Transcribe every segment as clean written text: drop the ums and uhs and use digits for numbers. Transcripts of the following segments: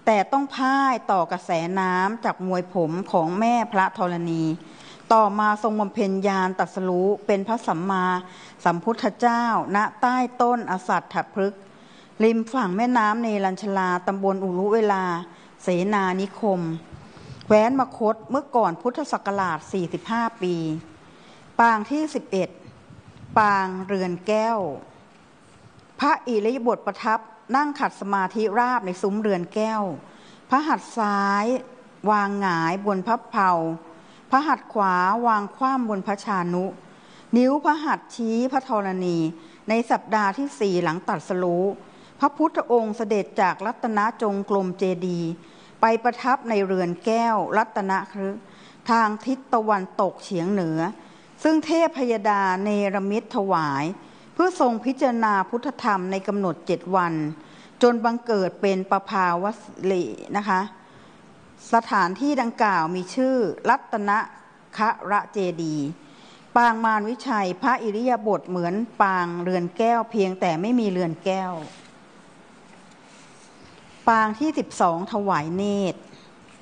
แต่ต้องพ่ายต่อกระแสน้ำจากมวยผมของแม่พระธรณีต่อมาทรงบำเพ็ญญาณตรัสรู้เป็นพระสัมมาสัมพุทธเจ้าณใต้ต้นอสัตถพฤกษ์ริมฝั่งแม่น้ำเนรัญชลาตำบลอุรุเวลาเสนานิคมแคว้นมคธเมื่อก่อนพุทธศักราช45 ปีปางที่11ปางเรือนแก้วพระอิริยาบถประทับนั่งขัดสมาธิราบในซุ้มเรือนแก้วพระหัตถ์ซ้ายวางหงายบนพระเพลาพระหัตถ์ขวาวางคว่ำบนพระชานุนิ้วพระหัตถ์ชี้พระธรณีในสัปดาห์ที่4หลังตรัสรู้พระพุทธองค์เสด็จจากรัตนจงกรมเจดีย์ไปประทับในเรือนแก้วรัตนคฤห์ทางทิศตะวันตกเฉียงเหนือซึ่งเทพพยดาเนรมิตถวายเพื่อทรงพิจารณาพุทธธรรมในกำหนด7 วันจนบังเกิดเป็นปภาวลีนะคะสถานที่ดังกล่าวมีชื่อรัตนคระเจดีย์ปางมารวิชัยพระอิริยาบถเหมือนปางเรือนแก้วเพียงแต่ไม่มีเรือนแก้วปางที่12ถวายเนตร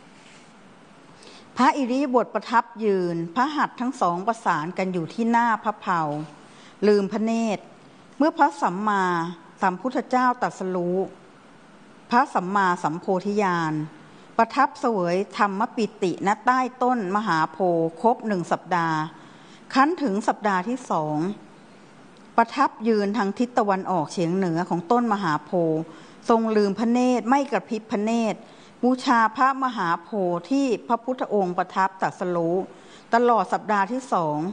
พระอิริยาบถประทับยืนพระหัตถ์ทั้งสองประสานกันอยู่ที่หน้าพระเพลาลืมพระเนตรเมื่อพระสัมมาสัมพุทธเจ้าตรัสรู้พระสัมมาสัมโพธิญาณประทับเสวยธรรมปิติณใต้ต้นมหาโพธิ์ครบ1 สัปดาห์คั้นถึงสัปดาห์ที่2ประทับยืนทางทิศตะวันออกเฉียงเหนือของต้นมหาโพธิ์ทรงลืมพระเนตรไม่กระพริบพระเนตรบูชาพระมหาโพธิ์ที่พระพุทธองค์ประทับตรัสรู้ตลอดสัปดาห์ที่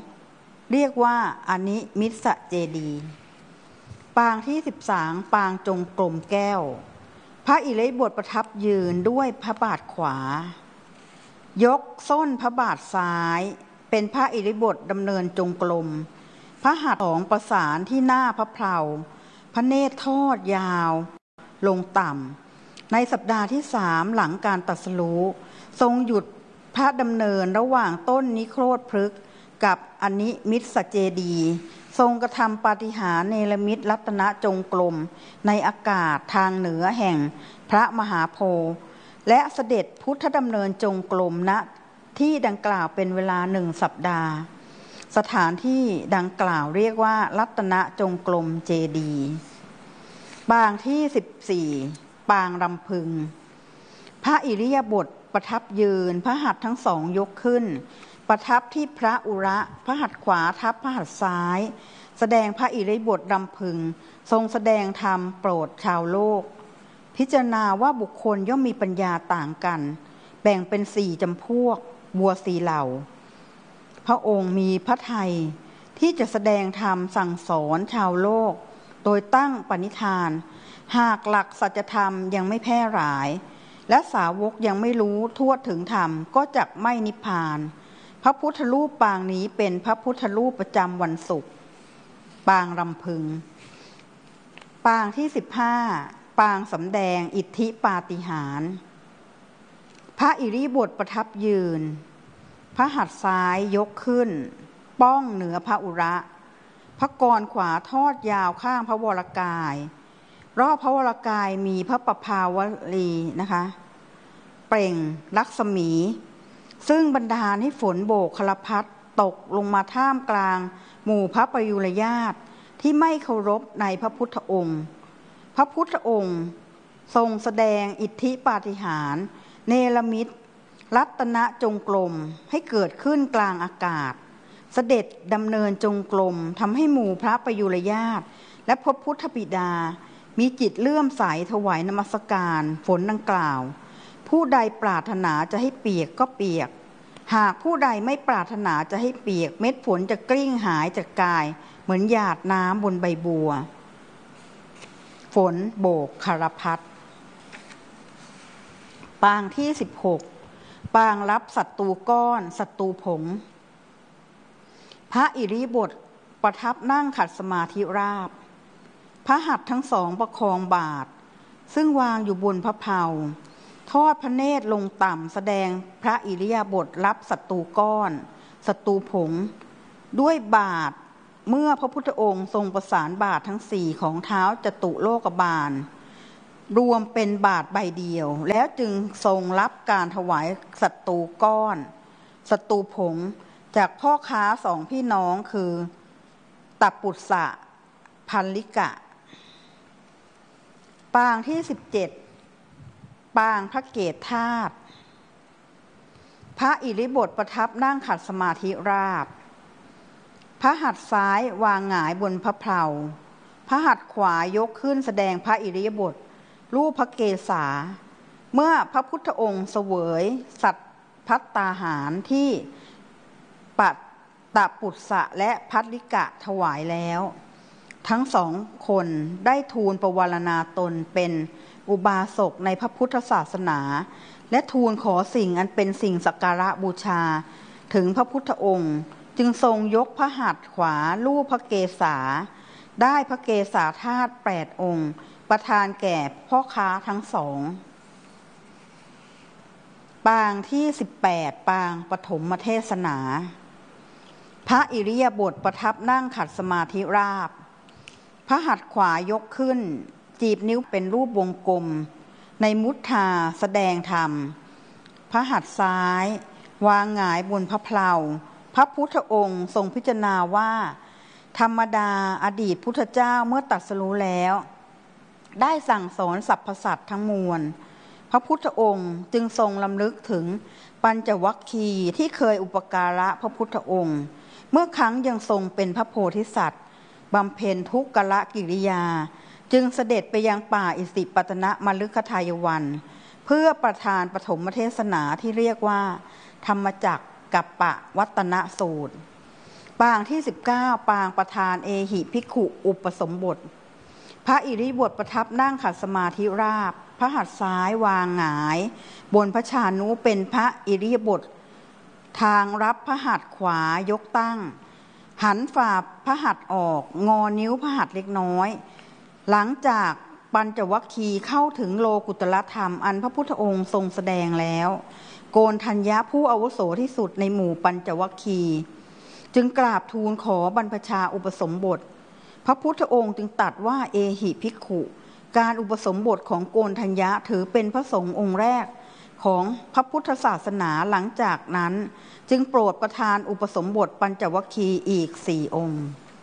2เรียกว่าอนิมิสเจดีย์ปางที่13ปางจงกรมแก้วพระอิริยาบถประทับยืนด้วยพระบาทขวายกส้นพระบาทซ้ายเป็นพระอิริยาบถดำเนินจงกรมพระหัตถ์ของประสานที่หน้าพระเพลาพระเนตรทอดยาวลงต่ำในสัปดาห์ที่3หลังการตรัสรู้ทรงหยุดพระดำเนินระหว่างต้นนิโครธพฤกษ์กับอนิมิสเจดีย์ทรงกระทำปาฏิหาริย์เนรมิตรัตนจงกรมในอากาศทางเหนือแห่งพระมหาโพธิ์และเสด็จพุทธดำเนินจงกรมณที่ดังกล่าวเป็นเวลา1 สัปดาห์สถานที่ดังกล่าวเรียกว่ารัตนจงกรมเจดีย์ปางที่14ปางรำพึงพระอิริยาบถประทับยืนพระหัตถ์ทั้งสองยกขึ้นประทับที่พระอุระพระหัตถ์ขวาทับพระหัตถ์ซ้ายแสดงพระอิริยาบถรำพึงทรงแสดงธรรมโปรดชาวโลกพิจารณาว่าบุคคลย่อมมีปัญญาต่างกันแบ่งเป็น4 จำพวกบัว4 เหล่าพระองค์มีพระทัยที่จะแสดงธรรมสั่งสอนชาวโลกโดยตั้งปณิธานหากหลักสัจธรรมยังไม่แพร่หลายและสาวกยังไม่รู้ทั่วถึงธรรมก็จะไม่นิพพานพระพุทธรูปปางนี้เป็นพระพุทธรูปประจำวันศุกร์ปางรำพึงปางที่15ปางสำแดงอิทธิปาฏิหาริย์พระอิริยาบถประทับยืนพระหัตถ์ซ้ายยกขึ้นป้องเหนือพระอุระพระกรขวาทอดยาวข้างพระวรกายรอบพระวรกายมีพระปภาวลีนะคะเปล่งลักษมีซึ่งบันดาลให้ฝนโบกคลพัดตกลงมาท่ามกลางหมู่พระประยุรญาติที่ไม่เคารพในพระพุทธองค์พระพุทธองค์ทรงแสดงอิทธิปาฏิหาริย์เนรมิตรัตนจงกรมให้เกิดขึ้นกลางอากาศเสด็จดำเนินจงกรมทำให้หมู่พระประยุรญาติและพระพุทธบิดามีจิตเลื่อมใสถวายนมัสการฝนดังกล่าวผู้ใดปรารถนาจะให้เปียกก็เปียกหากผู้ใดไม่ปรารถนาจะให้เปียกเม็ดฝนจะกลิ้งหายจากกายเหมือนหยาดน้ำบนใบบัวฝนโบกคารพัดปางที่16ปางรับศัตรูก้อนศัตรูผงพระอิริยาบถประทับนั่งขัดสมาธิราบพระหัตถ์ทั้งสองประคองบาทซึ่งวางอยู่บนพระเพลาทอดพระเนตรลงต่ำแสดงพระอิริยาบถรับศัตรูก้อนศัตรูผงด้วยบาทเมื่อพระพุทธองค์ทรงประสานบาททั้ง4ของเท้าจตุโลกบาลรวมเป็นบาทใบเดียวแล้วจึงทรงรับการถวายสัตรูก้อนสัตรูผงจากพ่อค้าสองพี่น้องคือตัปปุสะพันลิกะปางที่17ปางพระเกศธาตุพระอิริบทประทับนั่งขัดสมาธิราบพระหัตถ์ซ้ายวางหงายบนพระเพลาพระหัตถ์ขวายกขึ้นแสดงพระอิริยาบถรูปพระเกศาเมื่อพระพุทธองค์เสวยสัตภัตตาหารที่ปัตตปุสสะและพัทลิกะถวายแล้วทั้งสองคนได้ทูลประวารณาตนเป็นอุบาสกในพระพุทธศาสนาและทูลขอสิ่งอันเป็นสิ่งสักการะบูชาถึงพระพุทธองค์จึงทรงยกพระหัตถ์ขวาลูบพระเกศาได้พระเกศาธาตุ8 องค์ประทานแก่พ่อค้าทั้งสองปางที่18ปางปฐมเทศนาพระอิริยาบถประทับนั่งขัดสมาธิราบพระหัตถ์ขวายกขึ้นจีบนิ้วเป็นรูปวงกลมในมุทธาแสดงธรรมพระหัตถ์ซ้ายวางหงายบนพระเพลาพระพุทธองค์ทรงพิจารณาว่าธรรมดาอดีตพุทธเจ้าเมื่อตรัสรู้แล้วได้สั่งสอนสรรพสัตว์ทั้งมวลพระพุทธองค์จึงทรงลำลึกถึงปัญจวัคคีย์ที่เคยอุปการะพระพุทธองค์เมื่อครั้งยังทรงเป็นพระโพธิสัตว์บำเพ็ญทุกขละกิริยาจึงเสด็จไปยังป่าอิสิปตนมฤคทายวันเพื่อประทานปฐมเทศนาที่เรียกว่าธรรมจักรกัปปวัตตนสูตรปางที่19ปางประธานเอหิภิกขุอุปสมบทพระอิริยาบถประทับนั่งขัดสมาธิราบพระหัตถ์ซ้ายวางหงายบนพระชานุเป็นพระอิริยาบถทางรับพระหัตถ์ขวายกตั้งหันฝ่าพระหัตถ์ออกงอนิ้วพระหัตถ์เล็กน้อยหลังจากปัญจวัคคีย์เข้าถึงโลกุตตรธรรมอันพระพุทธองค์ทรงแสดงแล้วโกณฑัญญะผู้อาวุโสที่สุดในหมู่ปัญจวัคคีย์จึงกราบทูลขอบรรพชาอุปสมบทพระพุทธองค์จึงตรัสว่าเอหิภิกขุการอุปสมบทของโกณฑัญญะถือเป็นพระสงฆ์องค์แรกของพระพุทธศาสนาหลังจากนั้นจึงโปรดประทานอุปสมบทปัญจวัคคีย์อีก4 องค์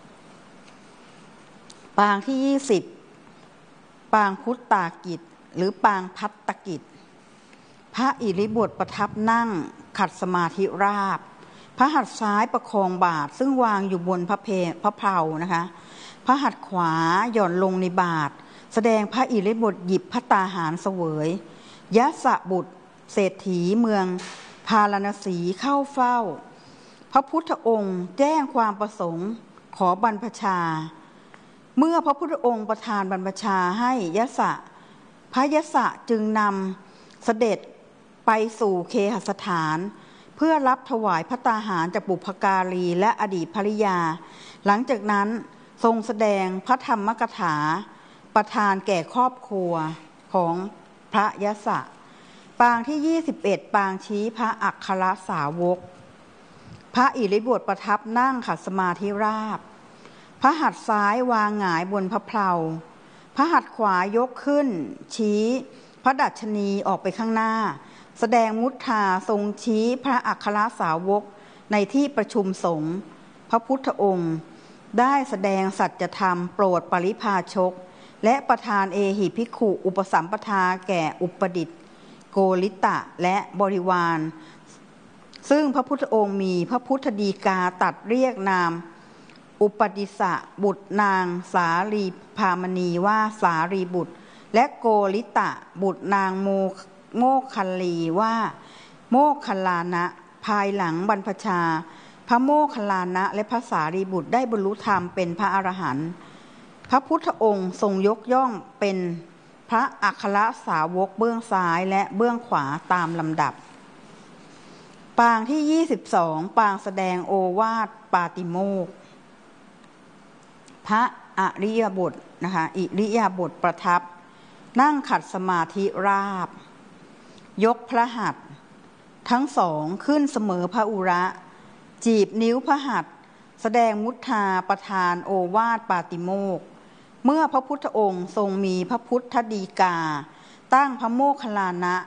ปางที่20ปางพุทธากิจหรือปางพัตตกิจพระอิริยาบถประทับนั่งขัดสมาธิราบพระหัตถ์ซ้ายประคองบาทซึ่งวางอยู่บนพระเพลานะคะพระหัตถ์ขวาหย่อนลงในบาทแสดงพระอิริยาบถหยิบภัตตาหารเสวยยะสะบุตรเศรษฐีเมืองพาราณสีเข้าเฝ้าพระพุทธองค์แจ้งความประสงค์ขอบรรพชาเมื่อพระพุทธองค์ประทานบรรพชาให้ยะสะพระยะสะจึงนำเสด็จไปสู่เคหสถานเพื่อรับถวายภัตตาหารจากบุพการีและอดีตภริยาหลังจากนั้นทรงแสดงพระธรรมกถาประทานแก่ครอบครัวของพระยะสะปางที่21ปางชี้พระอัคครสาวกพระอิริยาบถประทับนั่งขัดสมาธิราบพระหัตถ์ซ้ายวางหงายบนพระเพลาพระหัตถ์ขวายกขึ้นชี้พระดัชนีออกไปข้างหน้าแสดงมุทธาทรงชี้พระอัคครสาวกในที่ประชุมสงฆ์พระพุทธองค์ได้แสดงสัจธรรมโปรดปริพาชกและประทานเอหิภิกขุอุปสัมปทาแก่อุปดิษฐ์โกริตะและบริวารซึ่งพระพุทธองค์มีพระพุทธฎีกาตัดเรียกนามอุปดิสะบุตรนางสาลีพามณีว่าสารีบุตรและโกริตะบุตรนางโมคคัลลีว่าโมคคัลลานะภายหลังบรรพชาพระโมคคัลลานะและพระสารีบุตรได้บรรลุธรรมเป็นพระอรหันต์พระพุทธองค์ทรงยกย่องเป็นพระอัครสาวกเบื้องซ้ายและเบื้องขวาตามลำดับปางที่22ปางแสดงโอวาทปาติโมกข์พระอริยบทนะคะอิริยาบถประทับนั่งขัดสมาธิราบยกพระหัตถ์ทั้งสองขึ้นเสมอพระอุระจีบนิ้วพระหัตถ์แสดงมุทธาประทานโอวาทปาติโมกข์เมื่อพระพุทธองค์ทรงมีพระพุทธฎีกาตั้งพระโมคคัลลานะ